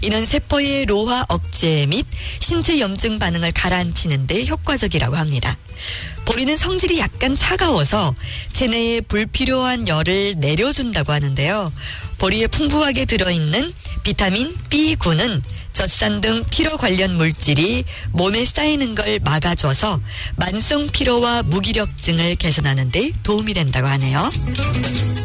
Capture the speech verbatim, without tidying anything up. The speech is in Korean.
이는 세포의 노화 억제 및 신체 염증 반응을 가라앉히는 데 효과적이라고 합니다. 보리는 성질이 약간 차가워서 체내에 불필요한 열을 내려준다고 하는데요. 보리에 풍부하게 들어있는 비타민 비 구는 젖산 등 피로 관련 물질이 몸에 쌓이는 걸 막아줘서 만성 피로와 무기력증을 개선하는 데 도움이 된다고 하네요.